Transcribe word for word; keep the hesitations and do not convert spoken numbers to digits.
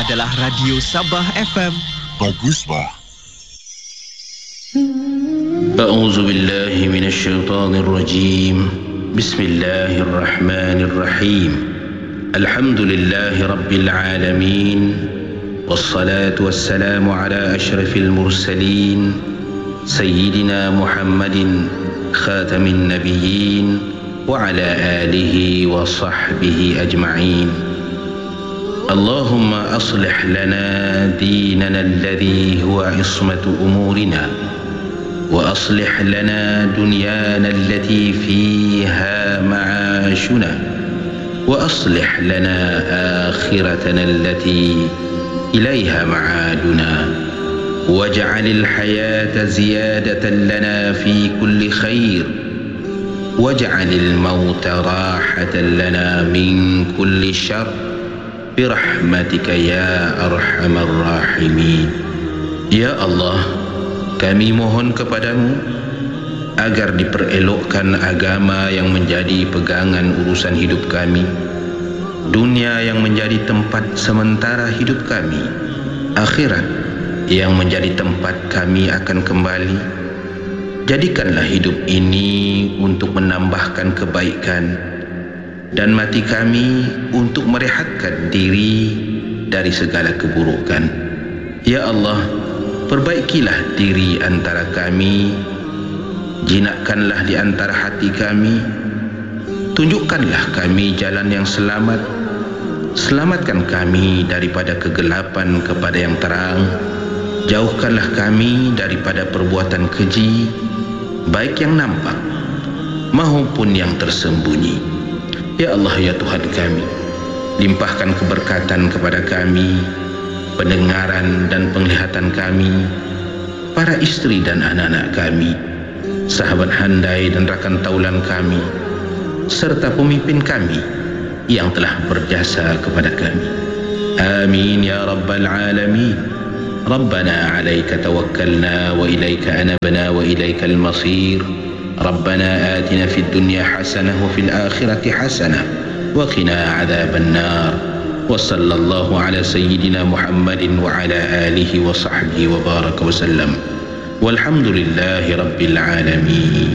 adalah Radio Sabah F M. Bagus, bah. أعوذ بالله من الشيطان الرجيم بسم الله الرحمن الرحيم الحمد لله رب العالمين والصلاة والسلام على أشرف المرسلين سيدنا محمد خاتم النبيين وعلى آله وصحبه أجمعين اللهم أصلح لنا ديننا الذي هو عصمة أمورنا وأصلح لنا دنيانا التي فيها معاشنا وأصلح لنا آخرتنا التي إليها معادنا واجعل الحياة زيادة لنا في كل خير واجعل الموت راحة لنا من كل شر برحمتك يا أرحم الراحمين. Ya Allah, kami mohon kepadamu agar diperelokkan agama yang menjadi pegangan urusan hidup kami, dunia yang menjadi tempat sementara hidup kami, akhirat yang menjadi tempat kami akan kembali. Jadikanlah hidup ini untuk menambahkan kebaikan dan mati kami untuk merehatkan diri dari segala keburukan. Ya Allah, perbaikilah diri antara kami, jinakkanlah di antara hati kami, tunjukkanlah kami jalan yang selamat, selamatkan kami daripada kegelapan kepada yang terang, jauhkanlah kami daripada perbuatan keji, baik yang nampak maupun yang tersembunyi. Ya Allah, ya Tuhan kami, limpahkan keberkatan kepada kami, pendengaran dan penglihatan kami, para istri dan anak-anak kami, sahabat handai dan rakan taulan kami, serta pemimpin kami yang telah berjasa kepada kami. Amin ya rabbal alamin. Rabbana alaika tawakkalna wa ilaika anabna wa ilaikal masir. Rabbana atina fid dunya hasanah wa fil akhirati hasanah wa qina adzaban nar. وصلى الله على سيدنا محمد وعلى آله وصحبه وبارك وسلم والحمد لله رب العالمين.